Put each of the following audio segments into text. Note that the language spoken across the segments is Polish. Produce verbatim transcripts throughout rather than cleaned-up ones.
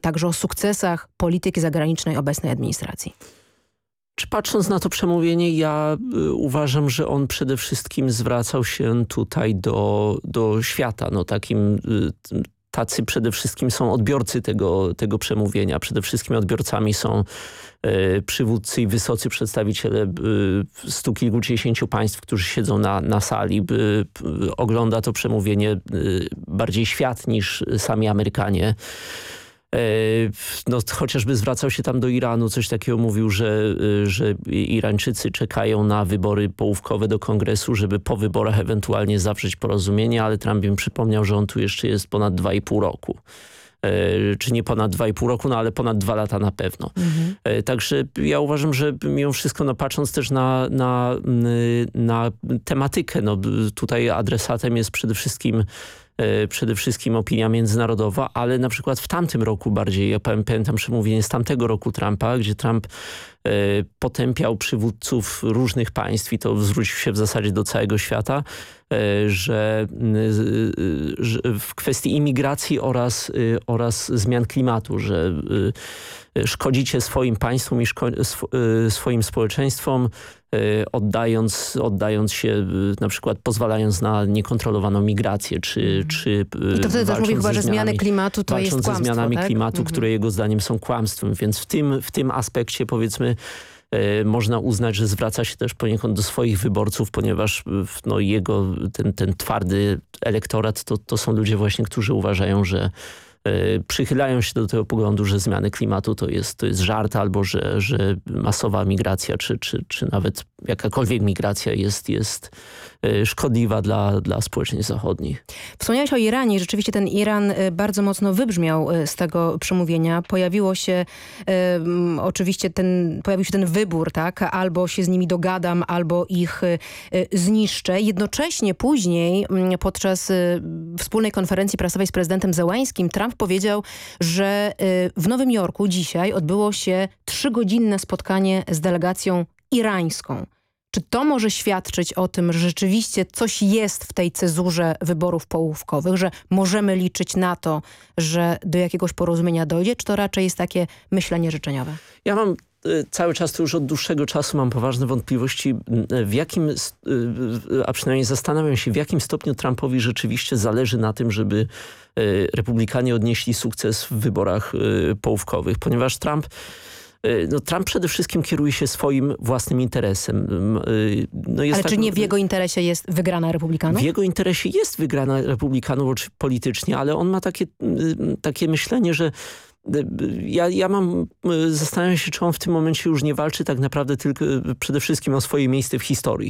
także o sukcesach polityki zagranicznej obecnej administracji? Czy patrząc na to przemówienie, ja y, uważam, że on przede wszystkim zwracał się tutaj do, do świata. No takim, y, tacy przede wszystkim są odbiorcy tego, tego przemówienia. Przede wszystkim odbiorcami są y, przywódcy i wysocy przedstawiciele y, stu kilkudziesięciu państw, którzy siedzą na, na sali. Y, y, ogląda to przemówienie y, bardziej świat niż sami Amerykanie. No, chociażby zwracał się tam do Iranu, coś takiego mówił, że, że Irańczycy czekają na wybory połówkowe do kongresu, żeby po wyborach ewentualnie zawrzeć porozumienie, ale Trump im przypomniał, że on tu jeszcze jest ponad dwa i pół roku. Czy nie ponad dwa i pół roku, no ale ponad dwa lata na pewno. Mhm. Także ja uważam, że mimo wszystko, no patrząc też na, na, na tematykę, no tutaj adresatem jest przede wszystkim przede wszystkim opinia międzynarodowa, ale na przykład w tamtym roku bardziej, ja pamiętam przemówienie z tamtego roku Trumpa, gdzie Trump e, potępiał przywódców różnych państw i to zwrócił się w zasadzie do całego świata, e, że, e, że w kwestii imigracji oraz, e, oraz zmian klimatu, że e, szkodzicie swoim państwom i szko sw swoim społeczeństwom, oddając, oddając się, na przykład pozwalając na niekontrolowaną migrację, czy, czy I to wtedy też mówi chyba, że zmiany klimatu to jest kłamstwo, ze zmianami tak? klimatu, Mhm. które jego zdaniem są kłamstwem. Więc w tym, w tym aspekcie, powiedzmy, e, można uznać, że zwraca się też poniekąd do swoich wyborców, ponieważ no, jego ten, ten twardy elektorat to, to są ludzie właśnie, którzy uważają, że przychylają się do tego poglądu, że zmiany klimatu to jest, to jest żart, albo że, że masowa migracja, czy, czy, czy nawet jakakolwiek migracja jest, jest szkodliwa dla, dla społeczeństw zachodnich. Wspomniałeś o Iranie. Rzeczywiście ten Iran bardzo mocno wybrzmiał z tego przemówienia. Pojawiło się um, oczywiście ten, pojawił się ten wybór, tak? Albo się z nimi dogadam, albo ich y, zniszczę. Jednocześnie później y, podczas y, wspólnej konferencji prasowej z prezydentem Zełańskim Trump powiedział, że y, w Nowym Jorku dzisiaj odbyło się trzygodzinne spotkanie z delegacją irańską. Czy to może świadczyć o tym, że rzeczywiście coś jest w tej cezurze wyborów połówkowych, że możemy liczyć na to, że do jakiegoś porozumienia dojdzie, czy to raczej jest takie myślenie życzeniowe? Ja mam cały czas, to już od dłuższego czasu mam poważne wątpliwości, w jakim, a przynajmniej zastanawiam się, w jakim stopniu Trumpowi rzeczywiście zależy na tym, żeby Republikanie odnieśli sukces w wyborach połówkowych, ponieważ Trump No, Trump przede wszystkim kieruje się swoim własnym interesem. No jest Ale tak, czy nie w jego interesie jest wygrana Republikanów? W jego interesie jest wygrana Republikanów politycznie, ale on ma takie, takie myślenie, że ja, ja mam, zastanawiam się, czy on w tym momencie już nie walczy tak naprawdę tylko przede wszystkim o swoje miejsce w historii.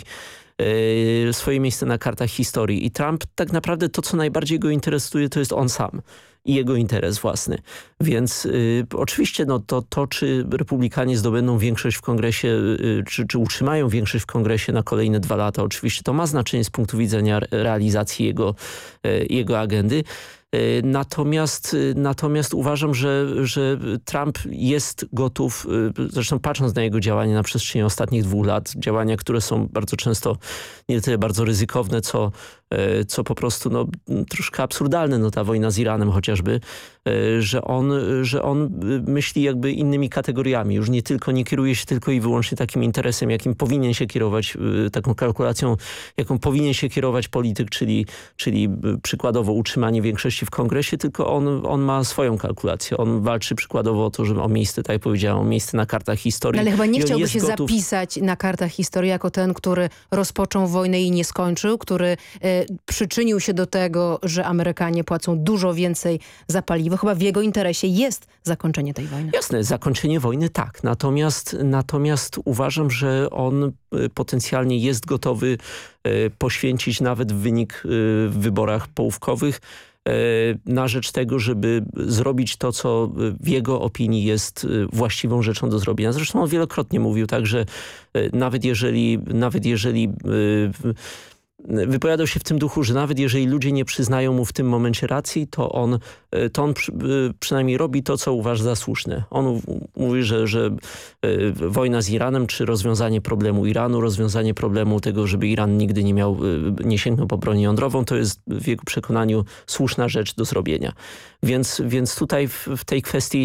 Swoje miejsce na kartach historii. I Trump tak naprawdę to, co najbardziej go interesuje, to jest on sam i jego interes własny. Więc y, oczywiście no, to, to, czy Republikanie zdobędą większość w kongresie, y, czy, czy utrzymają większość w kongresie na kolejne dwa lata, oczywiście to ma znaczenie z punktu widzenia realizacji jego, y, jego agendy. Natomiast, natomiast uważam, że, że Trump jest gotów, zresztą patrząc na jego działania na przestrzeni ostatnich dwóch lat, działania, które są bardzo często nie tyle bardzo ryzykowne, co, co po prostu no, troszkę absurdalne, no ta wojna z Iranem chociażby, że on, że on myśli jakby innymi kategoriami. Już nie tylko, nie kieruje się tylko i wyłącznie takim interesem, jakim powinien się kierować, taką kalkulacją, jaką powinien się kierować polityk, czyli, czyli przykładowo utrzymanie większości w kongresie, tylko on, on ma swoją kalkulację. On walczy przykładowo o to, że o miejsce, tak jak powiedziałem, o miejsce na kartach historii. Ale chyba nie chciałby się gotów... zapisać na kartach historii jako ten, który rozpoczął wojnę i nie skończył, który y, przyczynił się do tego, że Amerykanie płacą dużo więcej za paliwo. Chyba w jego interesie jest zakończenie tej wojny. Jasne, zakończenie wojny tak. Natomiast, natomiast uważam, że on potencjalnie jest gotowy y, poświęcić nawet wynik y, w wyborach połówkowych na rzecz tego, żeby zrobić to, co w jego opinii jest właściwą rzeczą do zrobienia. Zresztą on wielokrotnie mówił tak, że nawet jeżeli, nawet jeżeli wypowiadał się w tym duchu, że nawet jeżeli ludzie nie przyznają mu w tym momencie racji, to on, to on przy, przynajmniej robi to, co uważa za słuszne. On mówi, że, że wojna z Iranem, czy rozwiązanie problemu Iranu, rozwiązanie problemu tego, żeby Iran nigdy nie miał, nie sięgnął po broń jądrową, to jest w jego przekonaniu słuszna rzecz do zrobienia. Więc, więc tutaj w, w tej kwestii